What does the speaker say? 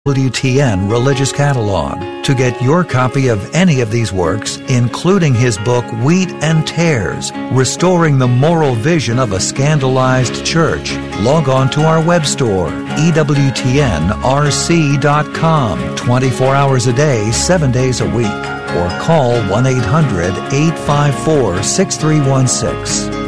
EWTN Religious Catalog. To get your copy of any of these works, including his book Wheat and Tares, Restoring the Moral Vision of a Scandalized Church, log on to our web store, EWTNRC.com, 24 hours a day, 7 days a week, or call 1-800-854-6316.